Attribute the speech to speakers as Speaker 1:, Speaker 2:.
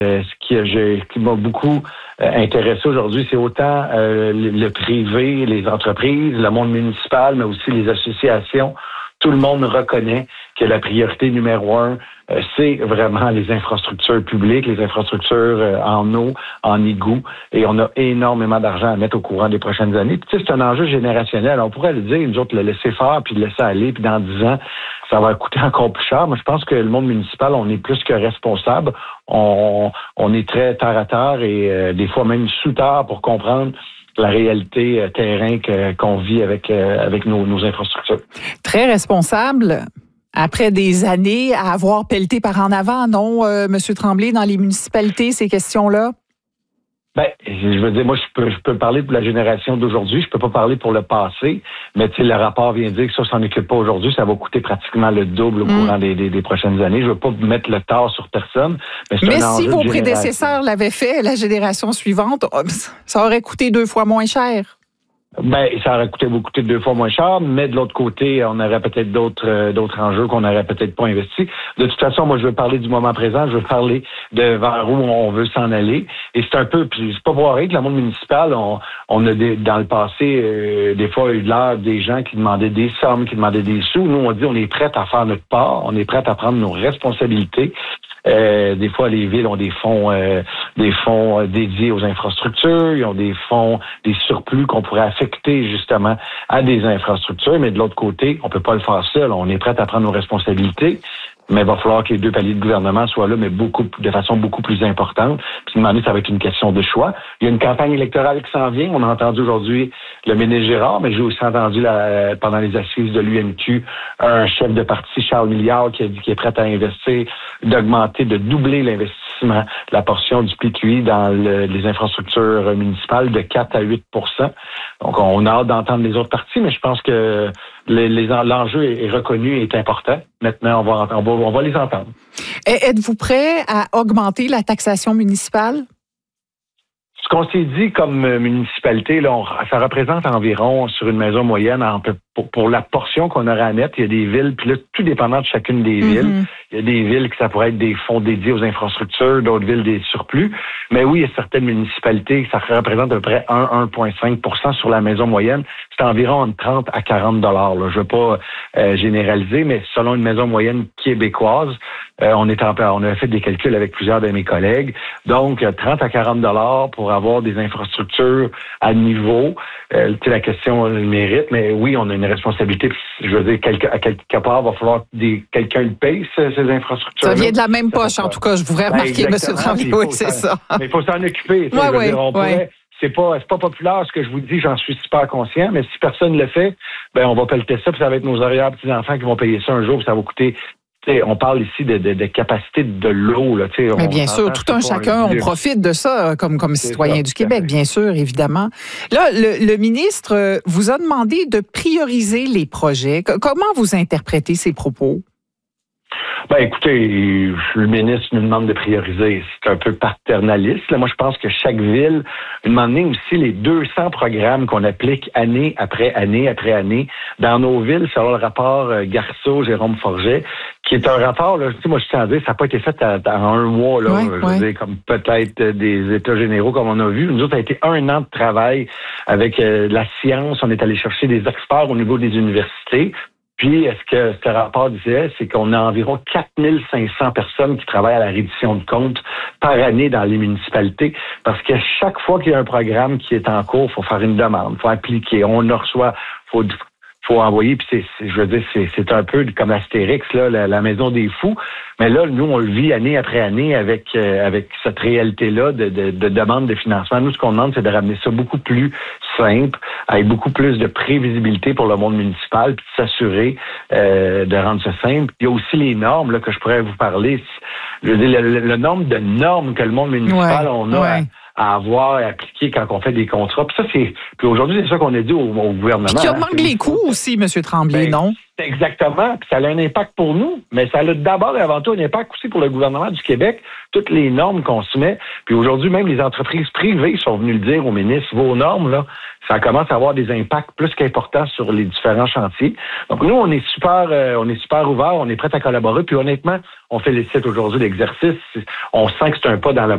Speaker 1: qui m'a beaucoup intéressé aujourd'hui, c'est autant le privé, les entreprises, le monde municipal, mais aussi les associations. Tout le monde reconnaît que la priorité numéro 1, c'est vraiment les infrastructures publiques, les infrastructures en eau, en égout. Et on a énormément d'argent à mettre au courant des prochaines années. Puis, tu sais, c'est un enjeu générationnel. On pourrait le dire, nous autres, le laisser faire, puis le laisser aller, puis dans 10 ans, ça va coûter encore plus cher. Moi, je pense que le monde municipal, on est plus que responsable. On est très terre à terre et des fois même sous terre pour comprendre la réalité terrain qu'on vit avec nos infrastructures.
Speaker 2: Très responsable. Après des années à avoir pelleté par en avant, non, M. Tremblay, dans les municipalités, ces questions-là?
Speaker 1: Ben, je veux dire, moi, je peux parler pour la génération d'aujourd'hui, je peux pas parler pour le passé, mais tu sais, le rapport vient dire que ça s'en occupe pas aujourd'hui, ça va coûter pratiquement le double au courant des prochaines années. Je veux pas mettre le tort sur personne, mais
Speaker 2: si vos prédécesseurs l'avaient fait, la génération suivante, ça aurait coûté 2 fois moins cher.
Speaker 1: Ben, ça aurait coûté 2 fois moins cher, mais de l'autre côté, on aurait peut-être d'autres enjeux qu'on n'aurait peut-être pas investi. De toute façon, moi, je veux parler du moment présent, je veux parler de vers où on veut s'en aller. Et c'est un peu, puis c'est pas pour rien que le monde municipal, on a dans le passé, des fois, eu l'air des gens qui demandaient des sommes, qui demandaient des sous. Nous, on dit, on est prêts à faire notre part, on est prêts à prendre nos responsabilités. Des fois, les villes ont des fonds dédiés aux infrastructures, ils ont des fonds, des surplus qu'on pourrait affecter justement à des infrastructures, mais de l'autre côté, on peut pas le faire seul. On est prêt à prendre nos responsabilités, mais il va falloir que les 2 paliers de gouvernement soient là, mais de façon beaucoup plus importante. Puis demander, ça va être une question de choix. Il y a une campagne électorale qui s'en vient. On a entendu aujourd'hui le ministre Girard, mais j'ai aussi entendu pendant les assises de l'UMQ un chef de parti, Charles Milliard, qui a dit qu'il est prêt à investir, de doubler l'investissement, la portion du PQI dans les infrastructures municipales de 4 à 8 %. Donc, on a hâte d'entendre les autres partis, mais je pense que l'enjeu est reconnu et est important. Maintenant, on va les entendre.
Speaker 2: Êtes-vous prêt à augmenter la taxation municipale?
Speaker 1: Ce qu'on s'est dit comme municipalité, là, ça représente environ, sur une maison moyenne, pour la portion qu'on aurait à mettre, il y a des villes, puis là, tout dépendant de chacune des villes, il y a des villes que ça pourrait être des fonds dédiés aux infrastructures, d'autres villes des surplus. Mais oui, il y a certaines municipalités, ça représente à peu près 1,5 % sur la maison moyenne. C'est environ entre 30 à 40 $. Là. Je veux pas généraliser, mais selon une maison moyenne québécoise, on a fait des calculs avec plusieurs de mes collègues. Donc, 30 à 40 $ pour avoir des infrastructures à niveau. La question le mérite, mais oui, on a une responsabilité. Je veux dire, à quelque part, il va falloir quelqu'un le paye, ces infrastructures.
Speaker 2: Ça vient de la même poche, en tout cas. Je voudrais remarquer, M. Tremblay. Oui, c'est ça.
Speaker 1: Mais il faut s'en occuper. C'est pas populaire ce que je vous dis, j'en suis super conscient, mais si personne ne le fait, ben on va pelleter ça, puis ça va être nos arrière petits-enfants qui vont payer ça un jour, puis ça va coûter. T'sais, on parle ici de capacité de l'eau. Là,
Speaker 2: mais bien sûr, tout un chacun, on profite de ça comme citoyen du Québec, bien sûr, évidemment. Là, le ministre vous a demandé de prioriser les projets. Comment vous interprétez ces propos?
Speaker 1: Ben, écoutez, le ministre nous demande de prioriser. C'est un peu paternaliste. Là, moi, je pense que chaque ville, une moment donné aussi, les 200 programmes qu'on applique année après année après année dans nos villes, selon le rapport Garceau, Jérôme Forget, qui est un rapport, là, tu sais, moi, je tiens à dire, ça n'a pas été fait en un mois, là, je veux dire, comme peut-être des États généraux, comme on a vu. Nous autres, ça a été 1 an de travail avec la science. On est allé chercher des experts au niveau des universités. Puis, ce que ce rapport disait, c'est qu'on a environ 4500 personnes qui travaillent à la reddition de comptes par année dans les municipalités. Parce que chaque fois qu'il y a un programme qui est en cours, il faut faire une demande, il faut appliquer. On le reçoit, faut envoyer, puis je veux dire, c'est un peu comme Astérix, là, la maison des fous. Mais là, nous, on le vit année après année avec cette réalité-là de demande de financement. Nous, ce qu'on demande, c'est de ramener ça beaucoup plus simple, avec beaucoup plus de prévisibilité pour le monde municipal, puis de s'assurer de rendre ça simple. Il y a aussi les normes là, que je pourrais vous parler. Je veux dire, le nombre de normes que le monde municipal à avoir et appliquer quand on fait des contrats. Puis aujourd'hui, c'est ça qu'on a dit au gouvernement.
Speaker 2: Puis qui augmente les coûts aussi, M. Tremblay, non?
Speaker 1: Exactement. Puis ça a un impact pour nous, mais ça a d'abord et avant tout un impact aussi pour le gouvernement du Québec. Toutes les normes qu'on se met. Puis aujourd'hui, même les entreprises privées sont venues le dire au ministre, vos normes, là, ça commence à avoir des impacts plus qu'importants sur les différents chantiers. Donc nous, on est super ouverts, on est prêts à collaborer. Puis honnêtement, on félicite aujourd'hui l'exercice. On sent que c'est un pas dans la